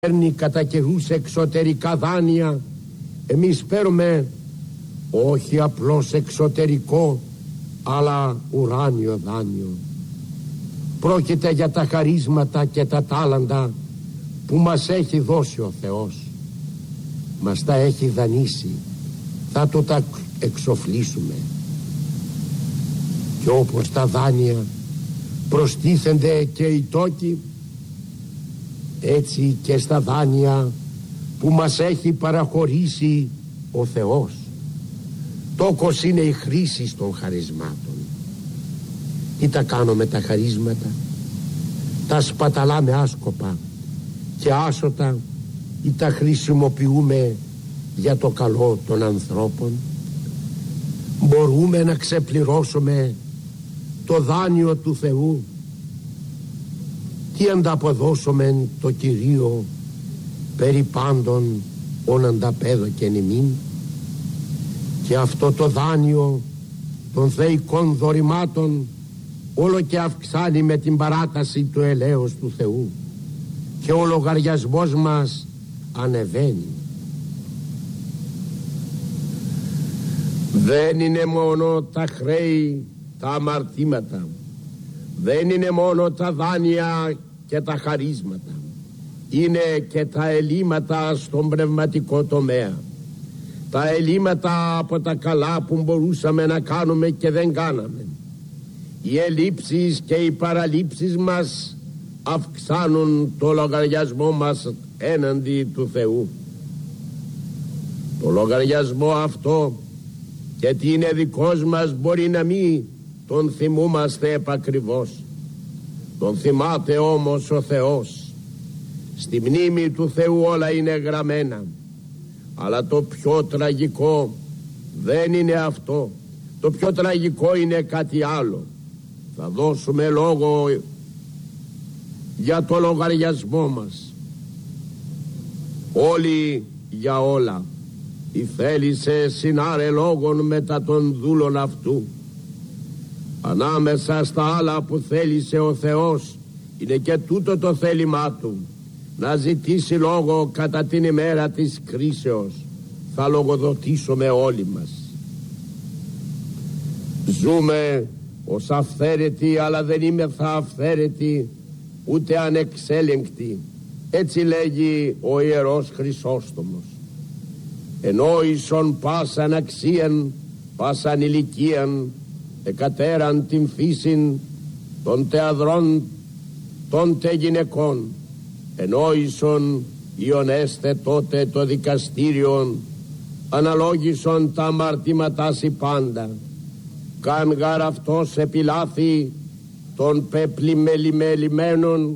παίρνει κατά καιρούς εξωτερικά δάνεια, εμείς παίρνουμε όχι απλώς εξωτερικό αλλά ουράνιο δάνειο. Πρόκειται για τα χαρίσματα και τα τάλαντα που μας έχει δώσει ο Θεός. Μας τα έχει δανείσει, θα το τα εξοφλήσουμε. Και όπως τα δάνεια προστίθενται και οι τόκοι, έτσι και στα δάνεια που μας έχει παραχωρήσει ο Θεός. Τόκος είναι η χρήση των χαρισμάτων. Τι τα κάνουμε τα χαρίσματα? Τα σπαταλάμε άσκοπα και άσωτα ή τα χρησιμοποιούμε για το καλό των ανθρώπων? Μπορούμε να ξεπληρώσουμε το δάνειο του Θεού? Τι ανταποδώσομεν το Κυρίο περί πάντων ον ανταπέδωκεν ημίν? Και αυτό το δάνειο των θεϊκών δωρημάτων όλο και αυξάνει με την παράταση του ελέους του Θεού και ο λογαριασμός μας ανεβαίνει. Δεν είναι μόνο τα χρέη, τα αμαρτήματα, δεν είναι μόνο τα δάνεια και τα χαρίσματα, είναι και τα ελλείμματα στον πνευματικό τομέα. Τα ελλείμματα από τα καλά που μπορούσαμε να κάνουμε και δεν κάναμε. Οι ελλείψεις και οι παραλήψεις μας αυξάνουν το λογαριασμό μας έναντι του Θεού. Το λογαριασμό αυτό, γιατί είναι δικός μας, μπορεί να μην τον θυμούμαστε επακριβώς. Τον θυμάται όμως ο Θεός. Στη μνήμη του Θεού όλα είναι γραμμένα. Αλλά το πιο τραγικό δεν είναι αυτό. Το πιο τραγικό είναι κάτι άλλο. Θα δώσουμε λόγο για το λογαριασμό μας. Όλοι για όλα. Η θέλησε συνάρε λόγων μετά των δούλων αυτού. Ανάμεσα στα άλλα που θέλησε ο Θεός είναι και τούτο το θέλημά του, να ζητήσει λόγο κατά την ημέρα της κρίσεως. Θα λογοδοτήσουμε όλοι μας. Ζούμε ως αυθαίρετοι, αλλά δεν είμεθα αυθαίρετοι ούτε ανεξέλεγκτοι. Έτσι λέγει ο Ιερός Χρυσόστομος. Ενόησον πάσαν αξίαν, πάσαν ηλικίαν, εκατέραν την φύσιν των τεαδρών των τε γυναικών. Ενόησον ιονέστε τότε το δικαστήριον, αναλόγησον τα αμαρτήματά σοι πάντα. Καν γαρ αυτός επιλάθη των πεπλημελημένων,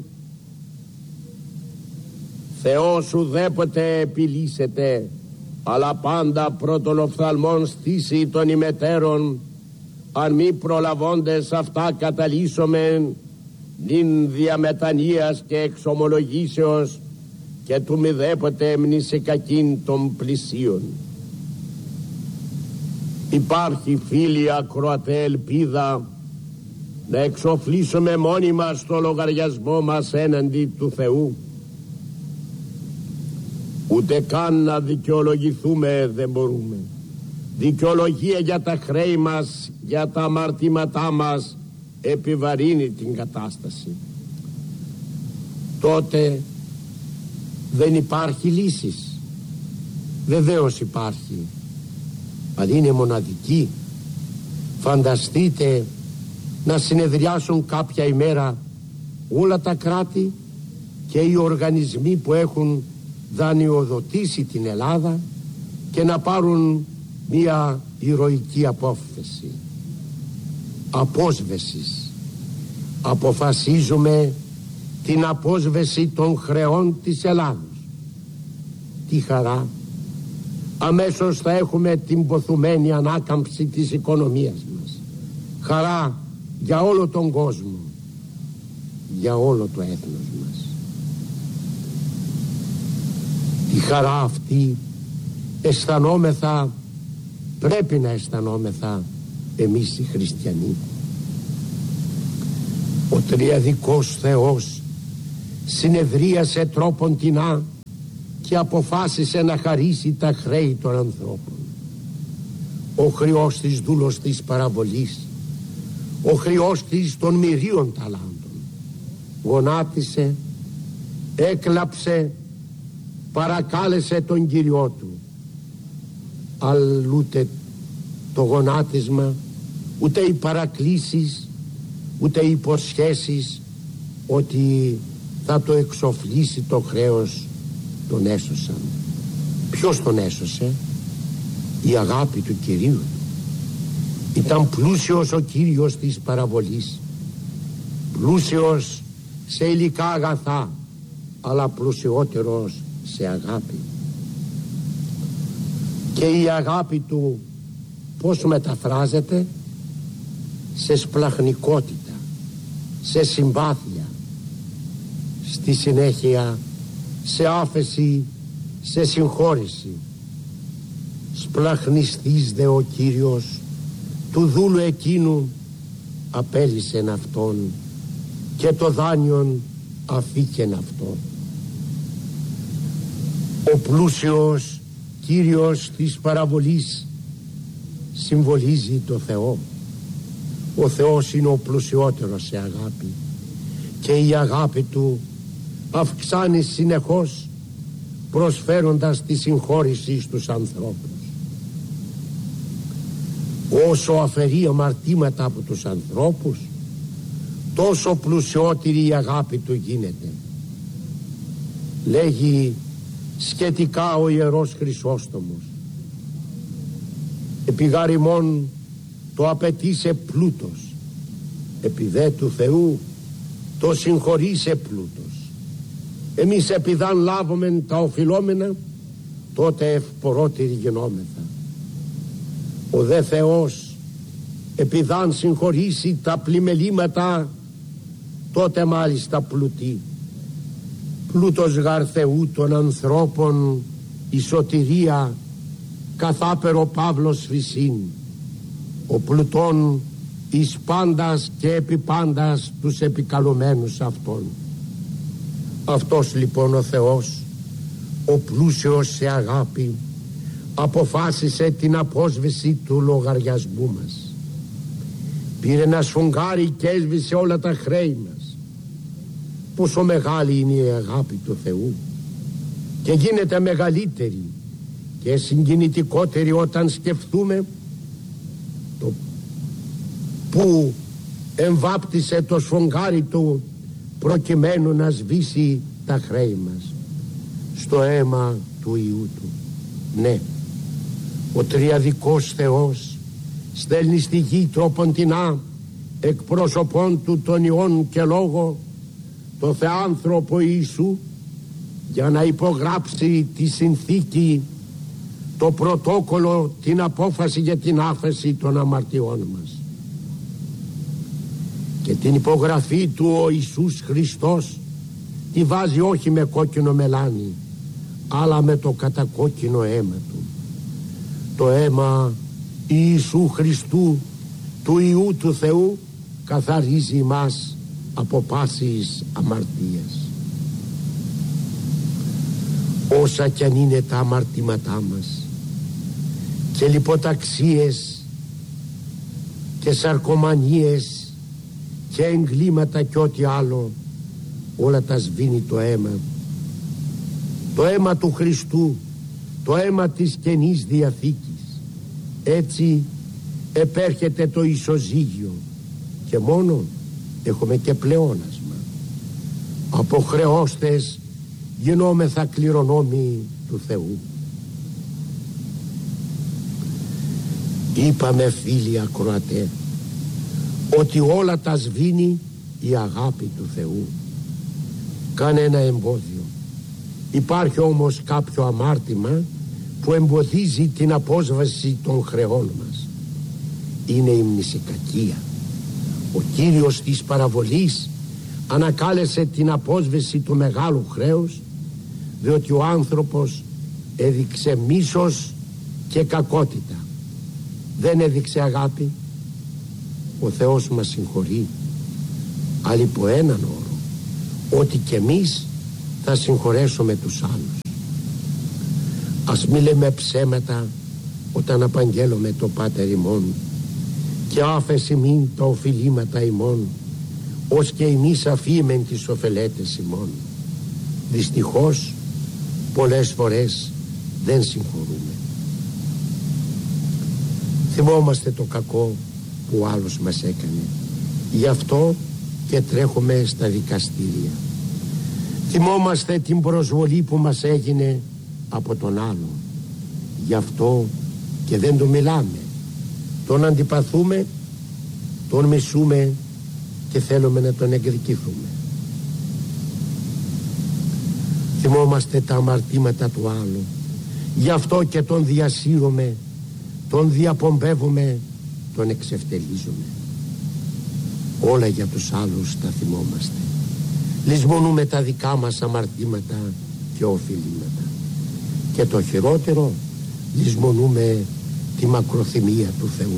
Θεός ουδέποτε επιλύσεται, αλλά πάντα πρώτων οφθαλμών στήσει των ημετέρων, αν μη προλαβώντες αυτά καταλύσομεν νυν διαμετανοίας και εξομολογήσεως και του μηδέποτε μνήσε κακήν των πλησίων. Υπάρχει, φίλοι ακροατέ, ελπίδα να εξοφλήσουμε μόνοι μας το λογαριασμό μας έναντι του Θεού. Ούτε καν να δικαιολογηθούμε δεν μπορούμε. Δικαιολογία για τα χρέη μας, για τα αμαρτήματά μας επιβαρύνει την κατάσταση. Τότε δεν υπάρχει λύσης. Βεβαίως υπάρχει, αλλά είναι μοναδική. Φανταστείτε να συνεδριάσουν κάποια ημέρα όλα τα κράτη και οι οργανισμοί που έχουν δανειοδοτήσει την Ελλάδα και να πάρουν μια ηρωική απόφαση απόσβεσης. Αποφασίζουμε την απόσβεση των χρεών της Ελλάδος. Τι χαρά! Αμέσως θα έχουμε την ποθουμένη ανάκαμψη της οικονομίας μας. Χαρά για όλο τον κόσμο, για όλο το έθνος μας. Τη χαρά αυτή αισθανόμεθα, πρέπει να αισθανόμεθα εμείς οι χριστιανοί. Ο τριαδικός Θεός συνεδρίασε τρόπον τεινά και αποφάσισε να χαρίσει τα χρέη των ανθρώπων. Ο Χρειώστης, δούλος της παραβολής, ο Χρειώστης των μυρίων ταλάντων, γονάτισε, έκλαψε, παρακάλεσε τον Κύριό του. Αλλά ούτε το γονάτισμα, ούτε οι παρακλήσεις, ούτε οι υποσχέσεις ότι θα το εξοφλήσει το χρέος τον έσωσαν. Ποιος τον έσωσε? Η αγάπη του Κυρίου. Ήταν πλούσιος ο Κύριος της παραβολής, πλούσιος σε υλικά αγαθά, αλλά πλουσιότερος σε αγάπη. Και η αγάπη του πώς μεταφράζεται? Σε σπλαχνικότητα, σε συμπάθεια, στη συνέχεια σε άφεση, σε συγχώρηση. Σπλαχνιστής δε ο Κύριος του δούλου εκείνου απέλυσεν αυτόν και το δάνειον αφήκεν αυτό. Ο πλούσιος Κύριος της παραβολής συμβολίζει το Θεό. Ο Θεός είναι ο πλουσιότερος σε αγάπη και η αγάπη του αυξάνει συνεχώς, προσφέροντας τη συγχώρηση στους ανθρώπους. Όσο αφαιρεί αμαρτήματα από τους ανθρώπους, τόσο πλουσιότερη η αγάπη του γίνεται. Λέγει σχετικά ο Ιερός Χρυσόστομος: επί γάριμον το απαιτήσε πλούτος, επί δε του Θεού το συγχωρήσε πλούτος. Εμείς επειδάν λάβομεν τα οφειλόμενα, τότε ευπορότεροι γινόμεθα. Ο δε Θεός επειδάν συγχωρήσει τα πλημελήματα, τότε μάλιστα πλουτεί. Πλούτος γαρ Θεού των ανθρώπων η σωτηρία, καθάπερο Παύλος Φυσίν, ο πλουτών εις πάντας και επί πάντας τους επικαλωμένους αυτών. Αυτός λοιπόν ο Θεός, ο πλούσιος σε αγάπη, αποφάσισε την απόσβεση του λογαριασμού μας. Πήρε ένα σφουγγάρι και έσβησε όλα τα χρέη μας. Πόσο μεγάλη είναι η αγάπη του Θεού, και γίνεται μεγαλύτερη και συγκινητικότερη όταν σκεφτούμε το που εμβάπτισε το σφουγγάρι του προκειμένου να σβήσει τα χρέη μας. Στο αίμα του Υιού του. Ναι, ο τριαδικός Θεός στέλνει στη γη τροποντινά εκπρόσωπον του των Υιών και Λόγο, το Θεάνθρωπο Ιησού, για να υπογράψει τη συνθήκη, το πρωτόκολλο, την απόφαση για την άφεση των αμαρτιών μας. Και την υπογραφή του ο Ιησούς Χριστός τη βάζει όχι με κόκκινο μελάνι, αλλά με το κατακόκκινο αίμα του. Το αίμα Ιησού Χριστού, του Υιού του Θεού, καθαρίζει μας από πάσης αμαρτίας. Όσα κι αν είναι τα αμαρτήματά μας και λιποταξίες και σαρκομανίες και εγκλήματα και ό,τι άλλο, όλα τα σβήνει το αίμα. Το αίμα του Χριστού, το αίμα της Καινής Διαθήκης. Έτσι επέρχεται το ισοζύγιο και μόνο έχουμε και πλεόνασμα. Από χρεώστες γινόμεθα κληρονόμοι του Θεού. Είπαμε, φίλοι ακροατέ, ότι όλα τα σβήνει η αγάπη του Θεού. Κανένα εμπόδιο. Υπάρχει όμως κάποιο αμάρτημα που εμποδίζει την απόσβαση των χρεών μας. Είναι η μνησικακία. Ο Κύριος της παραβολής ανακάλεσε την απόσβεση του μεγάλου χρέους, διότι ο άνθρωπος έδειξε μίσος και κακότητα. Δεν έδειξε αγάπη. Ο Θεός μας συγχωρεί, αλλά υπό έναν όρο, ότι και εμείς θα συγχωρέσουμε τους άλλους. Ας μη λέμε ψέματα όταν απαγγέλουμε το Πάτερ ημών, και άφεση μην τα οφειλήματα ημών, ως και εμείς αφήμεν τις ωφελέτες ημών. Δυστυχώς πολλές φορές δεν συγχωρούμε. Θυμόμαστε το κακό που ο άλλος μας έκανε, γι' αυτό και τρέχουμε στα δικαστήρια. Θυμόμαστε την προσβολή που μας έγινε από τον άλλο, γι' αυτό και δεν του μιλάμε. Τον αντιπαθούμε, τον μισούμε και θέλουμε να τον εκδικηθούμε. Θυμόμαστε τα αμαρτήματα του άλλου, γι' αυτό και τον διασύρουμε, τον διαπομπεύουμε, τον εξευτελίζουμε. Όλα για τους άλλους τα θυμόμαστε. Λησμονούμε τα δικά μας αμαρτήματα και οφειλήματα. Και το χειρότερο, λησμονούμε τη μακροθυμία του Θεού.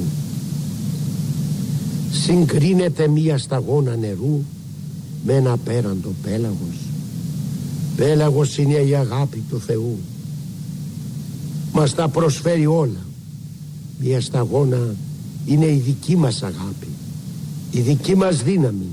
Συγκρίνεται μία σταγόνα νερού με ένα απέραντο πέλαγος. Πέλαγος είναι η αγάπη του Θεού. Μας τα προσφέρει όλα. Μία σταγόνα είναι η δική μας αγάπη, η δική μας δύναμη.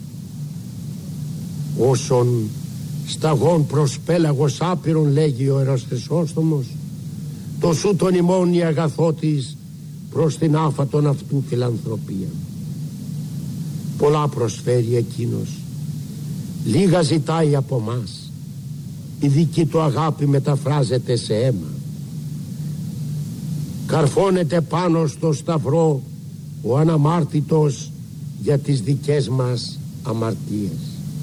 Όσον σταγόν προς πέλαγος άπειρον, λέγει ο Ιερός Χρυσόστομος, το σου τον ημών η αγαθότης προς την άφατον αυτού φιλανθρωπία. Πολλά προσφέρει εκείνος, λίγα ζητάει από μας. Η δική του αγάπη μεταφράζεται σε αίμα. Καρφώνεται πάνω στο σταυρό ο αναμάρτητος για τις δικές μας αμαρτίες,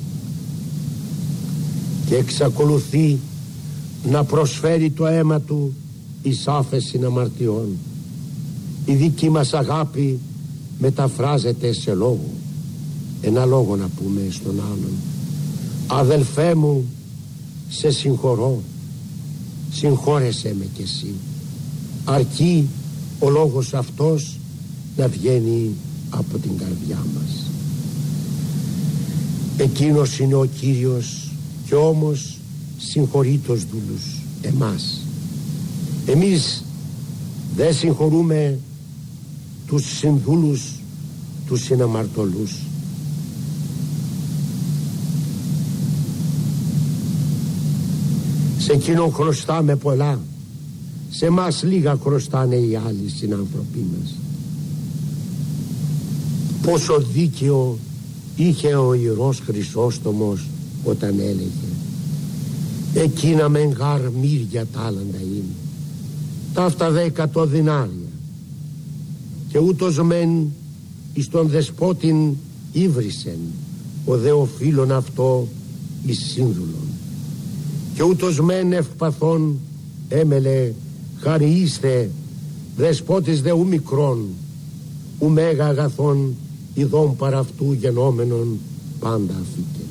και εξακολουθεί να προσφέρει το αίμα του εις άφεση αμαρτιών. Η δική μας αγάπη μεταφράζεται σε λόγο. Ένα λόγο να πούμε στον άλλον: αδελφέ μου, σε συγχωρώ, συγχώρεσέ με κι εσύ. Αρκεί ο λόγος αυτός να βγαίνει από την καρδιά μας. Εκείνος είναι ο Κύριος, και όμως συγχωρεί τους δούλους, εμάς. Εμείς δεν συγχωρούμε τους συνδούλους, τους συναμαρτωλούς. Σε εκείνον χρωστάμε πολλά, σε μας λίγα χρωστάνε οι άλλοι συνάνθρωποι μας. Πόσο δίκαιο είχε ο Ιερός Χρυσόστομος όταν έλεγε: εκείνα μεν γάρ μύρια τάλαντα είναι, ταύτα 100 δινάρια, και ούτως μεν εις τον δεσπότην ύβρισεν, ο δε οφείλων αυτό εις σύνδουλον, και ούτως μεν ευπαθών έμελε χαριείστε, δεσπότης δε ου μικρόν, ου μέγα αγαθών ειδών παρά αυτού γενόμενον πάντα αφήκε.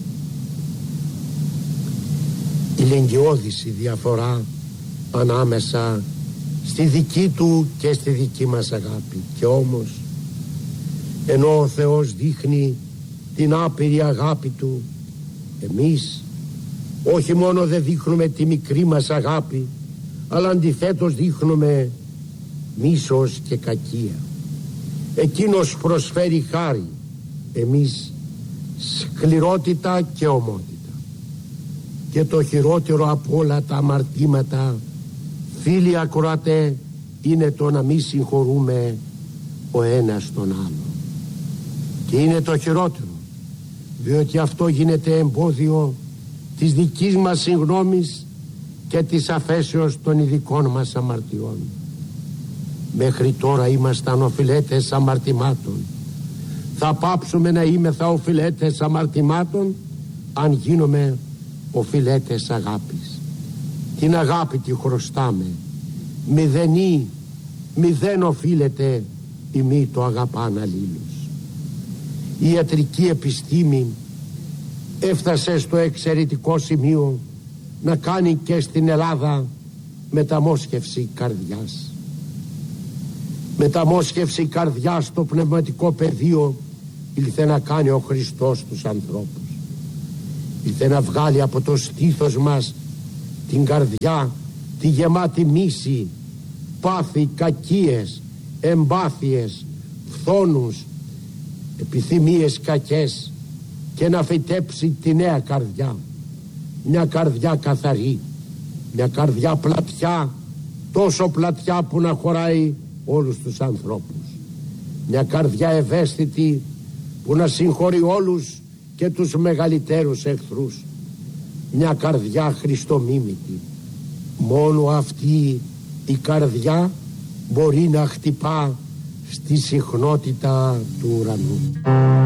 Η λεγγιώδης η διαφορά ανάμεσα στη δική του και στη δική μας αγάπη. Και όμως, ενώ ο Θεός δείχνει την άπειρη αγάπη του, εμείς όχι μόνο δεν δείχνουμε τη μικρή μας αγάπη, αλλά αντιθέτως δείχνουμε μίσος και κακία. Εκείνος προσφέρει χάρη, εμείς σκληρότητα και ομότητα. Και το χειρότερο από όλα τα αμαρτήματα, φίλοι ακροατέ, είναι το να μη συγχωρούμε ο ένας τον άλλο. Και είναι το χειρότερο, διότι αυτό γίνεται εμπόδιο της δικής μας συγγνώμης και της αφέσεως των ειδικών μας αμαρτιών. Μέχρι τώρα ήμασταν οφειλέτες αμαρτημάτων. Θα πάψουμε να είμεθα οφειλέτες αμαρτημάτων αν γίνουμε οφειλέτες αγάπης. Την αγάπη τη χρωστάμε. Μηδέν οφείλεται ημί το αγαπάν αλλήλους. Η ιατρική επιστήμη έφτασε στο εξαιρετικό σημείο να κάνει και στην Ελλάδα μεταμόσχευση καρδιάς. Μεταμόσχευση καρδιάς στο πνευματικό πεδίο ήλθε να κάνει ο Χριστός τους ανθρώπους. Ήλθε να βγάλει από το στήθος μας την καρδιά τη γεμάτη μίση, πάθη, κακίες, εμπάθειες, φθόνους, επιθυμίες κακές, και να φυτέψει τη νέα καρδιά, μια καρδιά καθαρή, μια καρδιά πλατιά, τόσο πλατιά που να χωράει όλους τους ανθρώπους, μια καρδιά ευαίσθητη που να συγχωρεί όλους και τους μεγαλύτερους εχθρούς, μια καρδιά χριστομίμητη. Μόνο αυτή η καρδιά μπορεί να χτυπά στη συχνότητα του ουρανού.